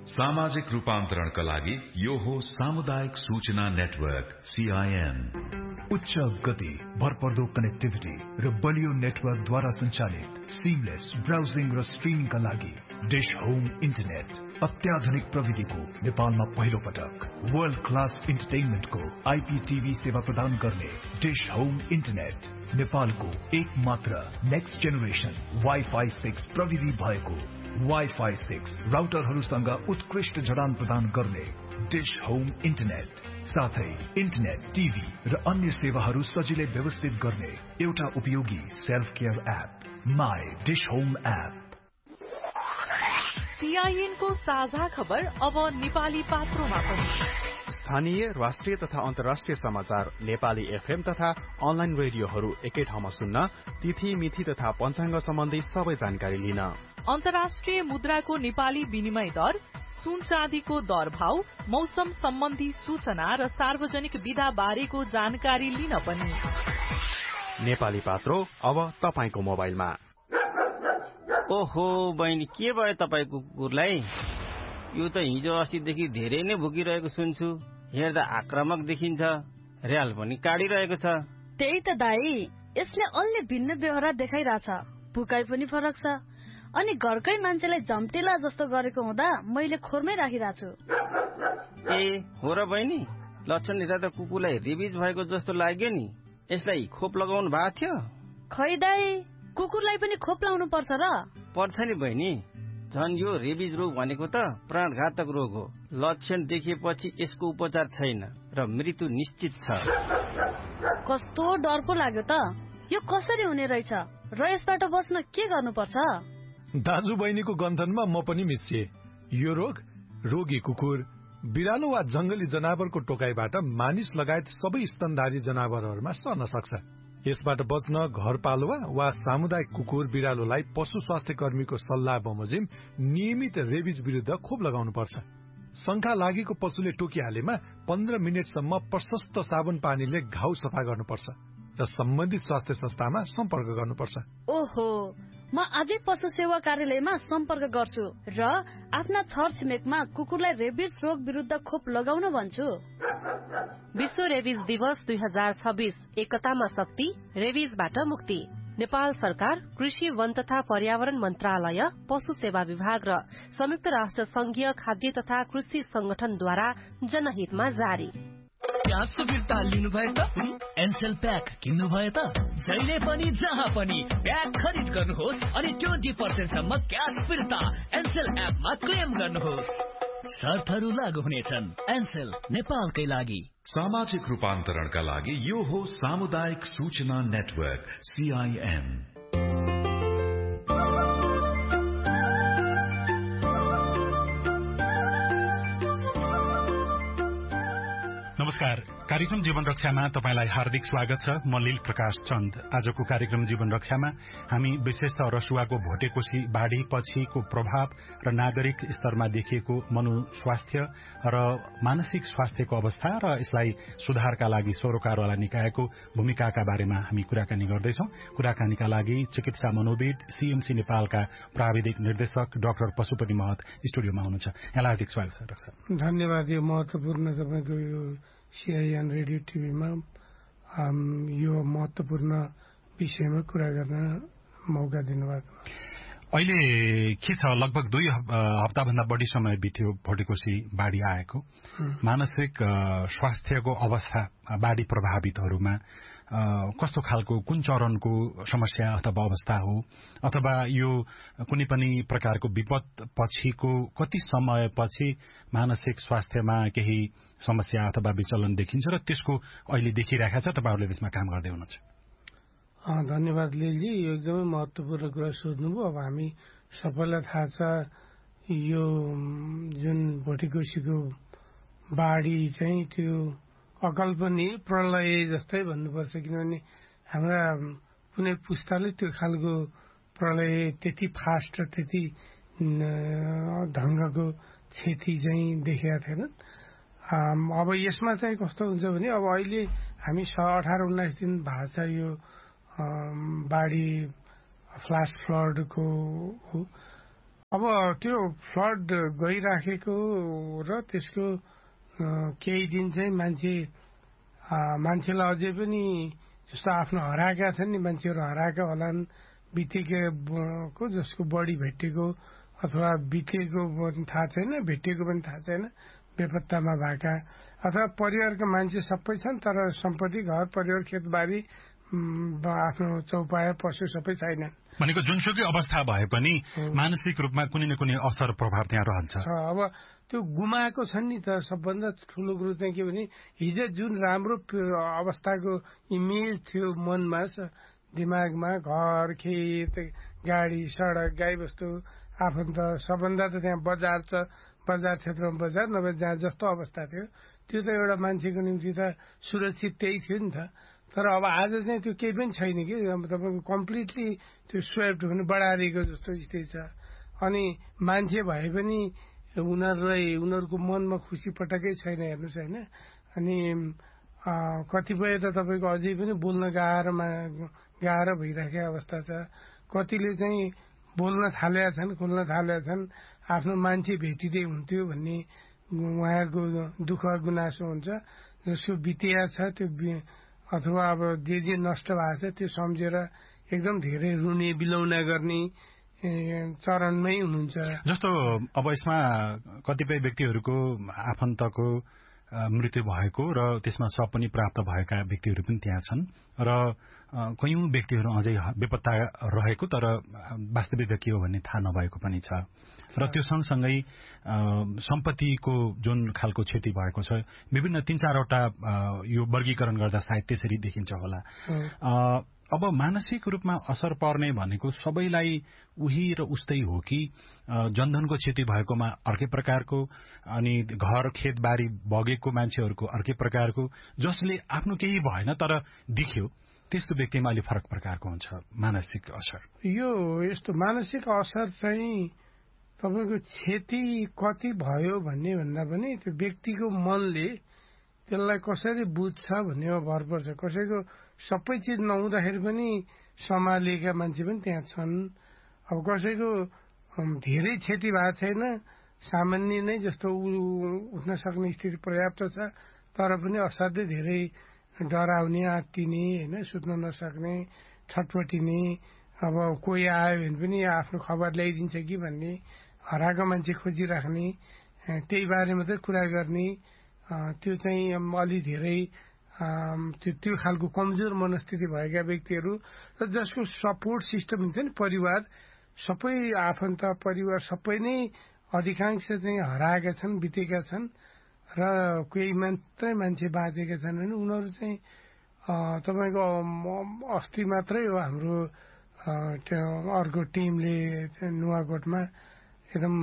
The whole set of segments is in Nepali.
सामाजिक रूपान्तरणका लागि यो हो सामुदायिक सूचना नेटवर्क CIN। उच्च गति, भरपर्दो कनेक्टिभिटी र बलियो नेटवर्कद्वारा सञ्चालित सिमलेस ब्राउजिङ र स्ट्रिमिङका लागि डिश होम इन्टरनेट। अत्याधुनिक प्रविधिको नेपालमा पहिलो पटक वर्ल्ड क्लास इन्टरटेनमेन्टको IPTV सेवा प्रदान गर्ने डिश होम इन्टरनेट नेपालको एकमात्र नेक्स्ट जेनेरेसन Wi-Fi 6 प्रविधि भएको Wi-Fi 6 राउटरहरूसँग उत्कृष्ट जडान प्रदान गर्ने डिश होम इन्टरनेट, साथै इन्टरनेट, टिभी र अन्य सेवाहरू सजिलै व्यवस्थित गर्ने एउटा उपयोगी self care app my dish home app. CIN को साझा खबर अब नेपाली पात्रोमा पनि। स्थानीय, राष्ट्रिय तथा अन्तर्राष्ट्रिय समाचार नेपाली FM तथा अनलाइन रेडियोहरू एकै ठाउँमा सुन्न, तिथि मिति तथा पञ्चाङ्ग सम्बन्धी सबै जानकारी लिन, अन्तर्राष्ट्रिय मुद्राको नेपाली विनिमय दर, सुन चाँदीको दर भाव, मौसम सम्बन्धी सूचना र सार्वजनिक विधा बारेको जानकारी लिन पनि। नेपाली पात्रो अब तपाईको मोबाइलमा। ओहो बहिनी, के भयो तपाईको कुकुरलाई? यो त हिजो अस्तिदेखि धेरै नै भुकिरहेको सुन्छु। हेर्दा आक्रामक देखिन्छ, र्याल पनि काडिरहेको छ। त्यही त दाई, यसले अलि भिन्न व्यवहार देखाइरहेछ, भुकाइ पनि फरक छ। अनि घरकै मान्छेलाई झम्टेला जस्तो गरेको हुँदा मैले खोरमै राखिरहेको छु। ए हो र बहिनी, लक्षण हेर्दा त कुकुरलाई रेबिज भएको जस्तो लाग्यो नि। यसलाई खोप लगाउनु भएको थियो? खै दाई, कुकुरलाई पनि खोप लाउनु पर्छ र? पर्छ नि बहिनी, झन् यो रेबिज रोग भनेको त प्राणघातक रोग हो। लक्षण देखिएपछि यसको उपचार छैन र मृत्यु निश्चित छ। कस्तो डर पो लाग्यो त। यो कसरी हुने रहेछ र यसबाट बच्न के गर्नुपर्छ? दाजु बहिनीको गन्थनमा म पनि मिसिए। यो रोग रोगी कुकुर, बिरालो वा जंगली जनावरको टोकाइबाट मानिस लगायत सबै स्तनधारी जनावरहरूमा सर्न सक्छ। यसबाट बच्न घरपालुवा वा सामुदायिक कुकुर बिरालोलाई पशु स्वास्थ्य कर्मीको सल्लाह बमोजिम नियमित रेबिज विरुद्ध खोप लगाउनु पर्छ। शंका लागेको पशुले टोकिहालेमा 15 मिनेटसम्म प्रशस्त साबुन पानीले घाउ सफा गर्नुपर्छ र सम्बन्धित स्वास्थ्य संस्थामा सम्पर्क गर्नुपर्छ। ओहो, म आजै पशु सेवा कार्यालयमा सम्पर्क गर्छु र आफ्ना छरछिमेकमा कुकुरलाई रेबिज रोग विरुद्ध खोप लगाउन भन्छु। विश्व रेबिज दिवस 2026, एकतामा शक्ति, रेबिजबाट मुक्ति। नेपाल सरकार, कृषि, वन तथा पर्यावरण मन्त्रालय, पशु सेवा विभाग र संयुक्त राष्ट्र संघीय खाद्य तथा कृषि संगठनद्वारा जनहितमा जारी। प्याजको फिर्ता लिनुभयो त? एनसेल प्याक किन्नुभयो त? जहिले पनि जहाँ पनि प्याक खरिद गर्नुहोस् अनि 20% सम्म क्यास फिर्ता एनसेल एपमा क्लेम गर्नुहोस्। शर्तहरू लागू हुनेछन्। एनसेल, नेपालकै लागि। सामाजिक रूपान्तरणका लागि यो हो सामुदायिक सूचना नेटवर्क CIN। नमस्कार, कार्यक्रम जीवन रक्षामा तपाईलाई हार्दिक स्वागत छ। म लील प्रकाश चन्द। आजको कार्यक्रम जीवन रक्षामा हामी विशेषतः रसुवाको भोटेकोशी बाढी पछिको प्रभाव र नागरिक स्तरमा देखिएको मनोस्वास्थ्य र मानसिक स्वास्थ्यको अवस्था र यसलाई सुधारका लागि सरोकारवाला निकायको भूमिकाका बारेमा हामी कुराकानी गर्दैछौं। कुराकानीका लागि चिकित्सा मनोविद, CMC नेपालका प्राविधिक निर्देशक डाक्टर पशुपति महत स्टुडियोमा हुनुहुन्छ। यहाँलाई हार्दिक स्वागत छ डाक्टर साहब। धन्यवाद। यो महत्वपूर्ण तपाईको यो CIN रेडियो टिभीमा यो महत्वपूर्ण विषयमा कुरा गर्न मौका दिनुभयो। अहिले के छ, लगभग 2 हप्ताभन्दा बढी समय बित्यो भोटेकोशी बाढी आएको। मानसिक स्वास्थ्यको अवस्था बाढी प्रभावितहरूमा कस्तो खालको, कुन चरणको समस्या अथवा अवस्था हो, अथवा यो कुनै पनि प्रकारको विपद पछिको कति समयपछि मानसिक स्वास्थ्यमा केही समस्या अथवा विचलन देखिन्छ र त्यसको अहिले देखिरहेका छ, तपाईहरुले त्यसमा काम गर्दै हुनुहुन्छ? धन्यवाद लिलजी, यो एकदमै महत्वपूर्ण कुरा सोध्नुभयो। अब हामी सबैलाई थाहा छ यो जुन भोटेकोशीको बाढी चाहिँ त्यो अकल्पनीय प्रलय जस्तै भन्नुपर्छ, किनभने हाम्रा कुनै पुस्ताले त्यो खालको प्रलय त्यति फास्ट र त्यति ढंगको क्षति चाहिँ देखेका थिएनन्। अब यसमा चाहिँ कस्तो हुन्छ भने अब अहिले हामी 18-19 दिन भएको छ यो बाढी फ्ल्यास फ्लडको अब त्यो फ्लड गइराखेको र त्यसको केही दिन चाहिँ मान्छेलाई अझै पनि जस्तो आफ्नो हराएका छन् नि मान्छेहरू हराएका होलान्, बितेको जसको बढी भेटिएको अथवा बितेको पनि थाहा छैन, भेटिएको पनि थाहा छैन, बेपत्तामा भएका अथवा परिवारका मान्छे सबै छन् तर सम्पत्ति घर परिवार खेतबारी आफ्नो चौपाया पशु सबै छैनन् भनेको जुनसुकै अवस्था भए पनि मानसिक रूपमा कुनै न कुनै असर प्रभाव त्यहाँ रहन्छ। अब त्यो गुमाएको छन् नि त सबभन्दा ठुलो कुरो चाहिँ के भने हिजो जुन राम्रो अवस्थाको इमेज थियो मनमा दिमागमा घर खेत गाडी सडक गाईबस्तु आफन्त सबभन्दा त त्यहाँ बजार छ, बजार क्षेत्रमा बजार नभए जहाँ जस्तो अवस्था थियो त्यो त एउटा मान्छेको निम्ति त सुरक्षित त्यही थियो नि त। तर अब आज चाहिँ त्यो केही पनि छैन कि तपाईँको कम्प्लिटली त्यो स्वेप्ट हुने बढारिएको जस्तो स्थिति छ। अनि मान्छे भए पनि उनीहरूको मनमा खुसी पटक्कै छैन हेर्नुहोस् होइन। अनि कतिपय त तपाईँको अझै पनि बोल्न गाह्रो भइराखेको अवस्था छ। कतिले चाहिँ बोल्न थालेका छन्, खोल्न थालेका छन्, आफ्नो मान्छे भेटिँदै हुन्थ्यो भन्ने उहाँहरूको दुःख गुनासो हुन्छ। जसको बितिया छ त्यो अथवा अब जे नष्ट भएको छ त्यो सम्झेर एकदम धेरै रुने बिलौना गर्ने चरणमै हुनुहुन्छ। जस्तो अब यसमा कतिपय व्यक्तिहरूको आफन्तको मृत्यु भएको र त्यसमा शव पनि प्राप्त भएका व्यक्तिहरू पनि त्यहाँ छन् र कयौं व्यक्तिहरू अझै बेपत्ता रहेको तर वास्तविकता के हो भन्ने थाहा नभएको पनि छ। र त्यो सँगसँगै सम्पत्तिको जुन खालको क्षति भएको छ विभिन्न 3-4वटा यो वर्गीकरण गर्दा सायद त्यसरी देखिन्छ होला। अब मानसिक रूपमा असर पर्ने भनेको सबैलाई उही र उस्तै हो कि जनधनको क्षति भएकोमा अर्कै प्रकारको अनि घर खेतबारी बगेको मान्छेहरूको अर्कै प्रकारको जसले आफ्नो केही भएन तर दिख्यो त्यस्तो व्यक्तिमा अलि फरक प्रकारको हुन्छ मानसिक असर। यो यस्तो मानसिक असर चाहिँ तपाईँको क्षति कति भयो भन्ने भन्दा पनि त्यो व्यक्तिको मनले त्यसलाई कसरी बुझ्छ भन्नेमा भर पर्छ। कसैको सबै चिज नहुँदाखेरि पनि सम्हालिएका मान्छे पनि त्यहाँ छन्। अब कसैको धेरै क्षति भएको छैन, सामान्य नै जस्तो उठ्न सक्ने स्थिति पर्याप्त छ तर पनि असाध्यै धेरै डराउने आत्तिने होइन, सुत्न नसक्ने छटपटिने, अब कोही आयो भने पनि आफ्नो खबर ल्याइदिन्छ कि भन्ने, हराएको मान्छे खोजिराख्ने, त्यही बारे मात्रै कुरा गर्ने, त्यो चाहिँ अलि धेरै त्यो खालको कमजोर मनस्थिति भएका व्यक्तिहरू र जसको सपोर्ट सिस्टम हुन्छ नि परिवार सबै आफन्त परिवार सबै नै अधिकांश चाहिँ हराएका छन्, बितेका छन् र कोही मात्रै मान्छे बाँचेका छन् भने उनीहरू चाहिँ तपाईँको अस्ति मात्रै हो हाम्रो त्यो अर्को टिमले नुवाकोटमा एकदम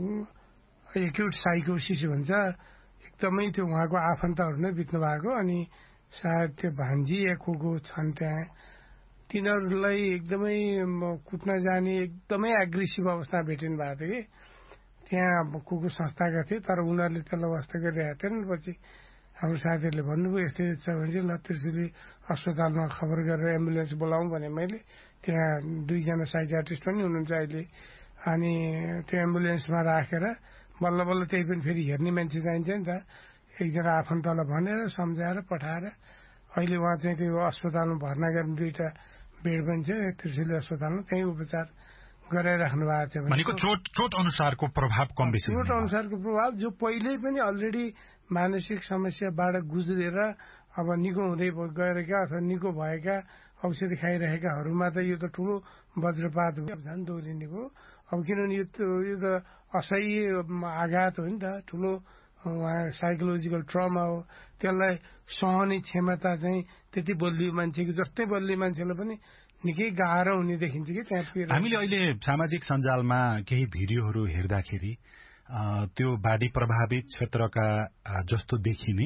एक्युट साइकोसिस भन्छ एकदमै त्यो उहाँको आफन्तहरू नै बित्नु भएको अनि सायद त्यो भान्जी या को छन् त्यहाँ तिनीहरूलाई एकदमै कुट्न जाने एकदमै एग्रेसिभ अवस्था भेटिनु भएको थियो कि त्यहाँ को संस्थाका थिए तर उनीहरूले त्यसलाई वास्ता गरिरहेको थिएन। पछि हाम्रो साथीहरूले भन्नुभयो यस्तो छ भने चाहिँ ल त्रिशुली अस्पतालमा खबर गरेर एम्बुलेन्स बोलाउँ भने मैले त्यहाँ 2जना साइकियाट्रिस्ट पनि हुनुहुन्छ अहिले। अनि त्यो एम्बुलेन्समा राखेर बल्ल बल्ल त्यही पनि फेरि हेर्ने मान्छे चाहिन्छ नि त, एकजना आफन्तलाई भनेर सम्झाएर पठाएर अहिले उहाँ चाहिँ त्यो अस्पतालमा भर्ना गर्ने 2टा बेड पनि छ त्रिशुली अस्पतालमा, त्यही उपचार गराइराख्नु भएको छ। भनेको चोट अनुसारको प्रभाव कम बेसी, चोट अनुसारको प्रभाव जो पहिले पनि अलरेडी मानसिक समस्याबाट गुज्रेर अब निको हुँदै गएका अथवा निको भएका औषधि खाइरहेकाहरूमा त यो त ठुलो वज्रपात झन् दोहोरिनेको। अब किनभने यो त असह्य आघात हो नि त, ठुलो साइकोलोजिकल ट्रमा हो, त्यसलाई सहने क्षमता चाहिँ त्यति बलियो मान्छेको जस्तै बलियो मान्छेलाई पनि निकै गाह्रो हुने देखिन्छ कि त्यहाँ। हामीले अहिले सामाजिक सञ्जालमा केही भिडियोहरू हेर्दाखेरि त्यो बाढी प्रभावित क्षेत्रका जस्तो देखिने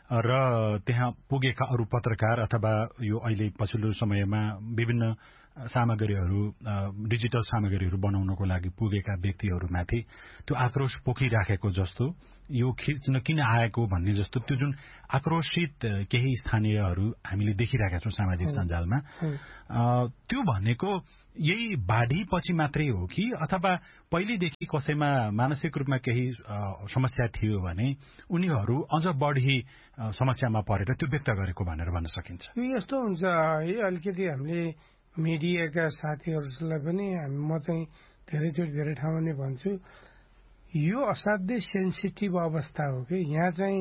र त्यहाँ पुगेका अरू पत्रकार अथवा यो अहिले पछिल्लो समयमा विभिन्न सामग्रीहरू डिजिटल सामग्रीहरू बनाउनको लागि पुगेका व्यक्तिहरूमाथि त्यो आक्रोश पोखिराखेको जस्तो यो खिच्न किन आएको भन्ने जस्तो त्यो जुन आक्रोशित केही स्थानीयहरू हामीले देखिरहेका छौँ सामाजिक सञ्जालमा त्यो भनेको यही बाढी पछि मात्रै हो कि अथवा पहिलेदेखि कसैमा मानसिक रूपमा केही समस्या थियो भने उनीहरू अझ बढी समस्यामा परेर त्यो व्यक्त गरेको भनेर भन्न सकिन्छ? यस्तो हुन्छ है, अलिकति हामीले मिडियाका साथीहरूलाई पनि म चाहिँ धेरै ठाउँमा नै भन्छु, यो असाध्यै सेन्सिटिभ अवस्था हो कि यहाँ चाहिँ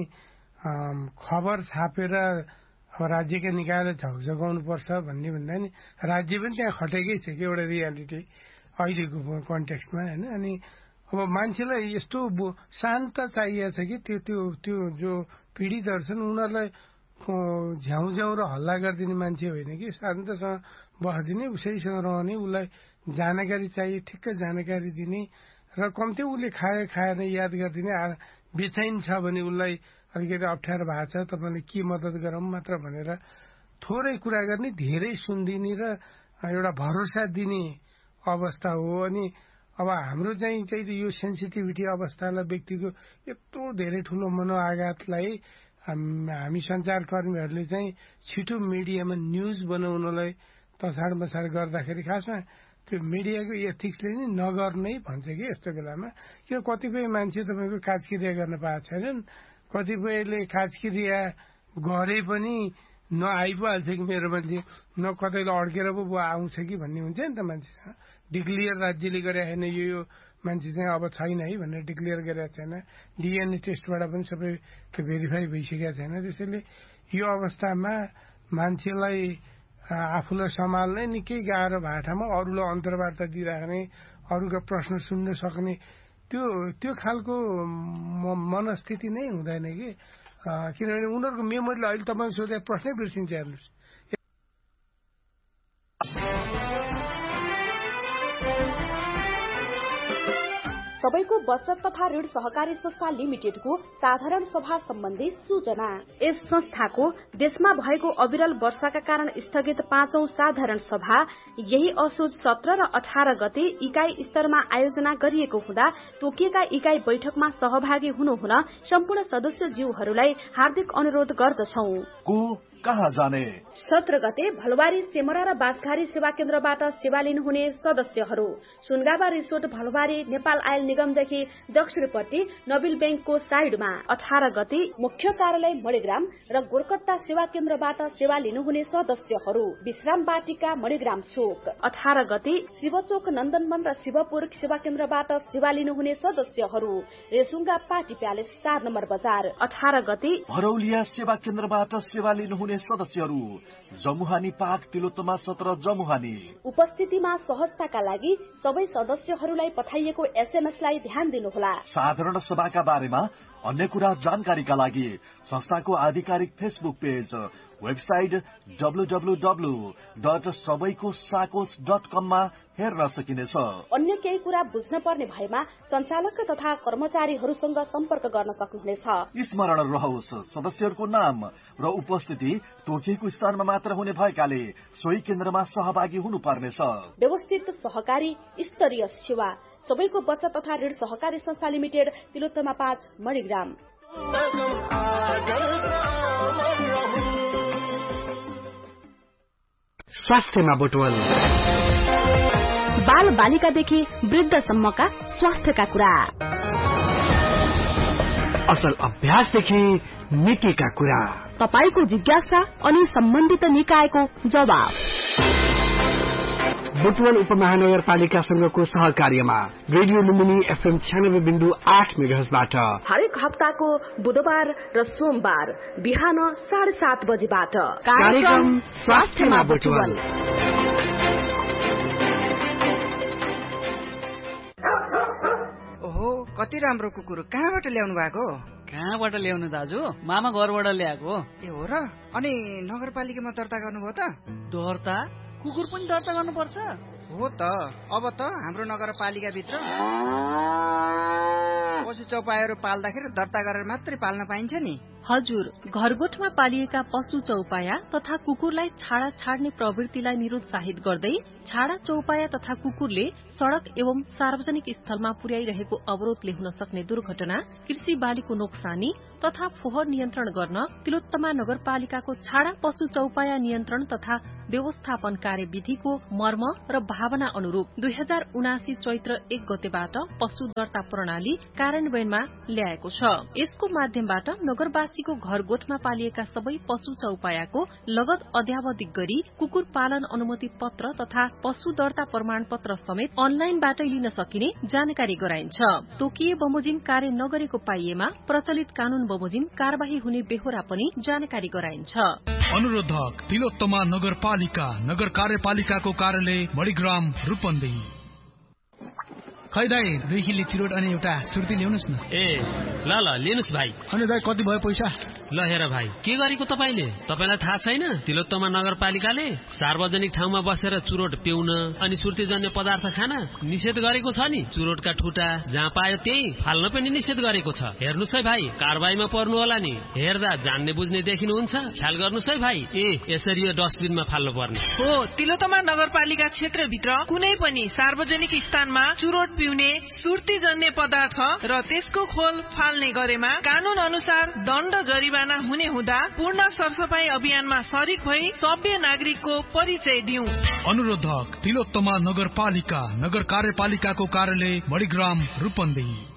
खबर छापेर राज्यका निकायले झकझगाउनु पर्छ भन्ने भन्दा नि राज्य पनि त्यहाँ खटेकै छ कि एउटा रियालिटी अहिलेको कन्टेक्स्टमा होइन। अनि अब मान्छेलाई यस्तो शान्त चाहिएको छ कि त्यो जो पीडितहरू छन् उनीहरूलाई झ्याउ र हल्ला गरिदिने मान्छे होइन कि शान्तसँग बस्दिने, उसैसँग रहने, उसलाई जानकारी चाहिए ठिक्क जानकारी दिने र कम्ती उसले खाएन याद गरिदिने। बेचैन छ भने उसलाई अलिकति अप्ठ्यारो भएको छ, तपाईँले के मद्दत गरौँ मात्र भनेर थोरै कुरा गर्ने, धेरै सुनिदिने र एउटा भरोसा दिने अवस्था हो। अनि अब हाम्रो चाहिँ त्यही यो सेन्सिटिभिटी अवस्थालाई व्यक्तिको यत्रो धेरै ठुलो मनोआघातलाई हामी सञ्चारकर्मीहरूले चाहिँ छिटो मिडियामा न्युज बनाउनलाई तछाड मछाड गर्दाखेरि खासमा त्यो मिडियाको एथिक्सले नि नगर्नै भन्छ कि यस्तो बेलामा। किन कतिपय मान्छे तपाईँको काजक्रिया गर्न पाएको छैनन्, कतिपयले काजक्रिया गरे पनि नआइपुहाल्छ कि मेरो मान्छे न कतैले अड्केर पो आउँछ कि भन्ने हुन्छ नि त मान्छेसँग। डिक्लियर राज्यले गरे होइन यो मान्छे चाहिँ अब छैन है भनेर डिक्लियर गरेको छैन, डिएनए टेस्टबाट पनि सबै भेरिफाई भइसकेको छैन। त्यसैले यो अवस्थामा मान्छेलाई आफूलाई सम्हाल्नै निकै गाह्रो भएको ठाउँमा अरूलाई अन्तर्वार्ता दिइराख्ने, अरूका प्रश्न सुन्न सक्ने त्यो खालको मनस्थिति नै हुँदैन कि, किनभने उनीहरूको मेमोरीले अहिले तपाईँ सोधे प्रश्नै बिर्सिन्छ। हेर्नुहोस्, सबैको बचत तथा ऋण सहकारी संस्था लिमिटेडको साधारण सभा सम्बन्धी सूचना। यस संस्थाको देशमा भएको अविरल वर्षाका कारण स्थगित 5औं साधारण सभा यही असोज 17 र 18 गते इकाई स्तरमा आयोजना गरिएको हुँदा तोकिएका इकाई बैठकमा सहभागी हुनुहुन सम्पूर्ण सदस्यज्यूहरूलाई हार्दिक अनुरोध गर्दछौं। कहाँ जाने? 17 गते भलवारी सेमरा र बासघारी सेवा केन्द्रबाट सेवा लिनुहुने सदस्यहरू सुनगाबा रिसोर्ट भलवारी नेपाल आयल निगमदेखि दक्षिणपट्टि नबिल बैंकको साइडमा। 18 गते मुख्य कार्यालय मणिग्राम र गोरकट्टा सेवा केन्द्रबाट सेवा लिनुहुने सदस्यहरू विश्राम बाटिका मणिग्राम चोक। 18 गते शिवचोक नन्दनवन र शिवपुर सेवा केन्द्रबाट सेवा लिनुहुने सदस्यहरू रेसुङ्गा पार्टी प्यालेस 4 नम्बर बजार। 18 गते भरौलिया सेवा केन्द्रबाट सेवा लिनुहुने सदस्यहरू जमुहानी पार्क तिलोत्तमा 17 जमुहानी। उपस्थितिमा सहजताका लागि सबै सदस्यहरूलाई पठाइएको एसएमएसलाई ध्यान दिनुहोला। साधारण सभाका बारेमा अन्य कुरा जानकारीका लागि संस्थाको आधिकारिक फेसबुक पेज, वेबसाइट www.sabaikosakos.com मा हेर्न सकिनेछ। अन्य केही कुरा बुझ्न पर्ने भएमा सञ्चालक तथा कर्मचारीहरूसँग सम्पर्क गर्न सक्नुहुनेछ। स्मरण रहोस्, सदस्यहरूको नाम र उपस्थिति तोकिएको स्थानमा मात्र हुने भएकाले सोही केन्द्रमा सहभागी हुनुपर्नेछ। व्यवस्थित सहकारी स्तरीय सेवा सबैको बचत तथा ऋण सहकारी संस्था लिमिटेड तिलोत्तमा 5 मणिग्राम। स्वास्थ्यमा बुटवल, बाल बालिकादेखि वृद्धसम्मका स्वास्थ्यका कुरा, असल अभ्यासदेखि नीतिका कुरा, तपाईको जिज्ञासा अनि सम्बन्धित निकायको जवाब। बुटवल उपमहानगरपालिकासँगको सहकार्यमा रेडियो लुम्बिनी FM 96.8 मेगाहर्जबाट हरेक हप्ताको बुधबार र सोमबार बिहान 7:30 बजेबाट कार्यक्रम स्वास्थ्यमा बुटवल। ओहो, कति राम्रो कुकुर कहाँबाट ल्याउनु भएको? कहाँबाट ल्याउनु दाजु? मामा घरबाट ल्याएको। ए हो र? अनि नगरपालिकामा दर्ता गर्नुभयो त? दर्ता? कुकुर पनि दर्ता गर्नुपर्छ? हो त। अब त हाम्रो नगरपालिका भित्र पशु चौपायाहरू पाल्दाखेरि दर्ता गरेर मात्रै पाल्न पाइन्छ नि? हजुर, घरगोठमा पालिएका पशु चौपाया तथा कुकुरलाई छाडा छाड्ने प्रवृत्तिलाई निरुत्साहित गर्दै छाडा चौपाया तथा कुकुरले सड़क एवं सार्वजनिक स्थलमा पुर्याइरहेको अवरोधले हुन सक्ने दुर्घटना, कृषि बालीको नोक्सानी तथा फोहोर नियन्त्रण गर्न तिलोत्तमा नगरपालिकाको छाडा पशु चौपाया नियन्त्रण तथा व्यवस्थापन कार्यविधिको मर्म र भावना अनुरूप 2079 चैत्र 1 गतेबाट पशु दर्ता प्रणाली कार्यान्वयनमा ल्याएको छ। यसको माध्यमबाट नगरवासीको घरगोठमा पालिएका सबै पशु चौपायाको लगत अध्यावधिक गरी कुकुर पालन अनुमति पत्र तथा पशु दर्ता प्रमाण पत्र समेत अनलाइनबाटै लिन सकिने जानकारी गराइन्छ। तोकिए बमोजिम कार्य नगरेको पाइएमा प्रचलित कानून बमोजिम कार्यवाही हुने बेहोरा पनि जानकारी गराइन्छ। अनुरोधक तिलोत्तमा नगरपालिका नगर कार्यपालिकाको कार्यालय मणिग्राम रूपन्देही। खै दाइ 2 किलो चिरोट अनि एउटा सुर्ती ल्याउनुस् न। ल लिनुस् भाइ। अनि दाइ कति भयो पैसा? ल हेर भाइ, के गरेको तपाईले? तपाईलाई थाहा छैन तिलोत्तमा नगरपालिकाले सार्वजनिक ठाउँमा बसेर चुरोट पिउन अनि सुर्तीजन्य पदार्थ खान निषेध गरेको छ नि। चुरोटका ठुटा जहाँ पायो त्यही फाल्न पनि निषेध गरेको छ। हेर्नुस् है भाइ, कारबाहीमा पर्नु होला नि। हेर्दा जान्ने बुझ्ने देखिनुहुन्छ, ख्याल गर्नुस् है भाइ। यसरी यो डस्टबिनमा फाल्नु पर्ने हो। तिलोत्तमा नगरपालिका क्षेत्रभित्र कुनै पनि सार्वजनिक स्थानमा चुरोट पिउने, सुर्तीजन्य पदार्थ र त्यसको खोल फाल्ने गरेमा कानून अनुसार दण्ड जरिवाना हुने हुँदा पूर्ण सरसफाई अभियानमा सरिक भई सभ्य नागरिकको परिचय दिउँ। अनुरोधक तिलोत्तमा नगरपालिका नगर कार्यपालिकाको कार्यालय मणिग्राम रूपन्देही।